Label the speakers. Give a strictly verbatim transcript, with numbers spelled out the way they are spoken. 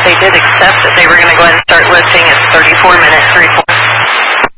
Speaker 1: they did accept that they were going to go ahead and start lifting at thirty-four minutes, thirty-four